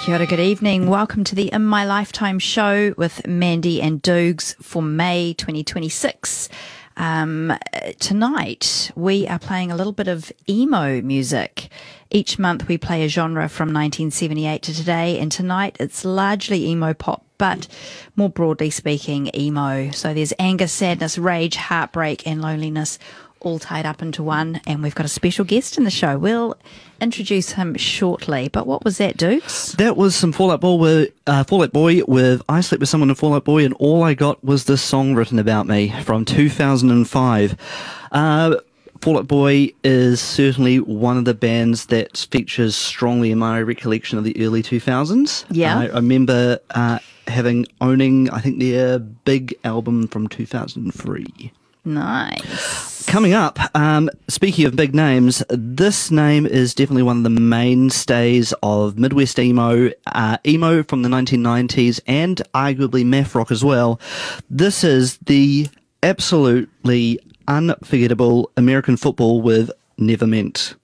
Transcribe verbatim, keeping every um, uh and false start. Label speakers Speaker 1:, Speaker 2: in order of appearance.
Speaker 1: Kia ora, good evening. Welcome to the In My Lifetime show with Mandy and Doogs for May twenty twenty-six. Um, tonight, we are playing a little bit of emo music. Each month, we play a genre from nineteen seventy-eight to today, and tonight it's largely emo pop, but more broadly speaking, emo. So there's anger, sadness, rage, heartbreak, and loneliness all tied up into one, and we've got a special guest in the show. We'll introduce him shortly, but what was that, Dukes?
Speaker 2: That was some Fall Out Boy with, uh, Fall Out Boy with I Slept With Someone in Fall Out Boy, and all I got was this song written about me from two thousand five. Uh, Fall Out Boy is certainly one of the bands that features strongly in my recollection of the early two thousands.
Speaker 1: Yeah.
Speaker 2: I, I remember uh, having, owning, I think, their big album from two thousand three.
Speaker 1: Nice.
Speaker 2: Coming up, um, speaking of big names, this name is definitely one of the mainstays of Midwest emo, uh, emo from the nineteen nineties, and arguably math rock as well. This is the absolutely unforgettable American Football with Never Meant.